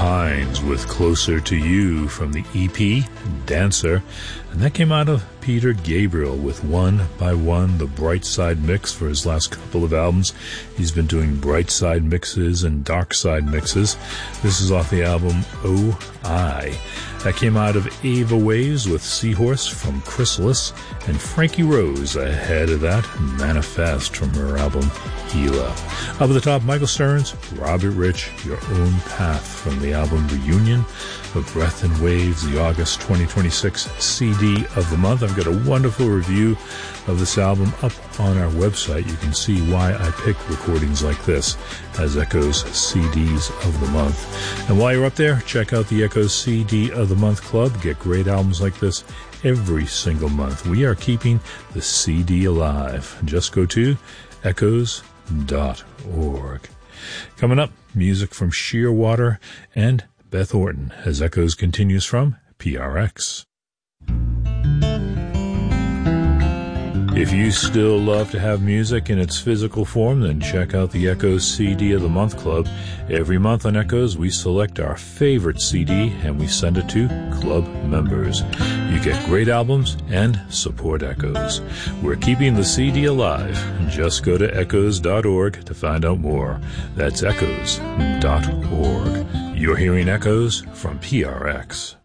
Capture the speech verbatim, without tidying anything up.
Hines with Closer to You from the E P Dancer, and that came out of Peter Gabriel with One by One, the Bright Side mix for his last couple of albums. He's been doing Bright Side mixes and Dark Side mixes. This is off the album Oh I. That came out of Ava Waves with Seahorse from Chrysalis, and Frankie Rose ahead of that, Manifest from her album Gila. Up at the top, Michael Stearns, Robert Rich, Your Own Path from the album Reunion of Breath and Waves, the August twenty twenty-six C D of the month. I've got a wonderful review of this album up on our website. You can see why I pick recordings like this as Echoes C Ds of the month. And while you're up there, check out the Echoes C D of the Month Club. Get great albums like this every single month. We are keeping the C D alive. Just go to echoes dot org. Coming up, music from Shearwater and Beth Orton as Echoes continues from P R X. If you still love to have music in its physical form, then check out the Echoes C D of the Month Club. Every month on Echoes, we select our favorite C D and we send it to club members. You get great albums and support Echoes. We're keeping the C D alive. Just go to echoes dot org to find out more. That's echoes dot org. You're hearing Echoes from P R X.